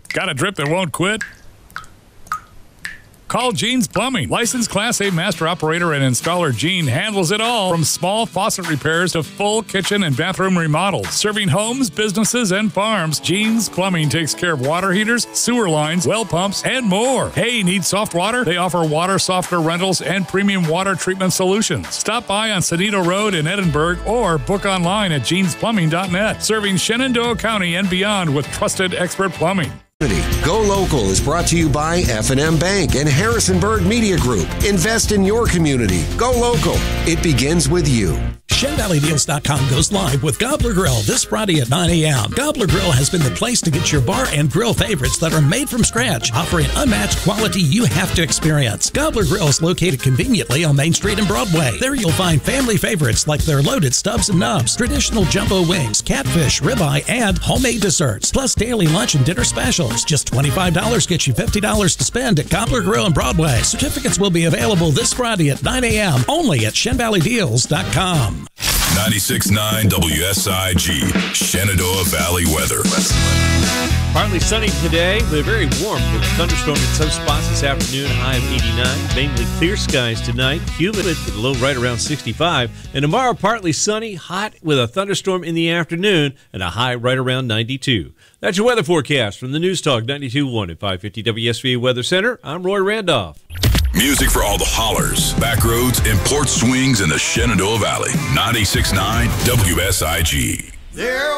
Got a drip that won't quit? Call Gene's Plumbing. Licensed Class A master operator and installer Gene handles it all, from small faucet repairs to full kitchen and bathroom remodels. Serving homes, businesses, and farms, Gene's Plumbing takes care of water heaters, sewer lines, well pumps, and more. Hey, need soft water? They offer water softener rentals and premium water treatment solutions. Stop by on Sonito Road in Edinburgh or book online at genesplumbing.net. Serving Shenandoah County and beyond with trusted expert plumbing. Go Local is brought to you by F&M Bank and Harrisonburg Media Group. Invest in your community. Go Local. It begins with you. ShenValleyDeals.com goes live with Gobbler Grill this Friday at 9 a.m. Gobbler Grill has been the place to get your bar and grill favorites that are made from scratch, offering unmatched quality you have to experience. Gobbler Grill is located conveniently on Main Street and Broadway. There you'll find family favorites like their loaded stubs and nubs, traditional jumbo wings, catfish, ribeye, and homemade desserts, plus daily lunch and dinner specials. Just $25 gets you $50 to spend at Gobbler Grill and Broadway. Certificates will be available this Friday at 9 a.m. only at ShenValleyDeals.com. 96.9 WSIG, Shenandoah Valley weather. Partly sunny today, but very warm with a thunderstorm in some spots this afternoon, high of 89. Mainly clear skies tonight, humid with a low right around 65. And tomorrow, partly sunny, hot with a thunderstorm in the afternoon and a high right around 92. That's your weather forecast from the News Talk 92.1 at 550 WSVA Weather Center. I'm Roy Randolph. Music for all the hollers, back roads, and port swings in the Shenandoah Valley. 96.9 WSIG. There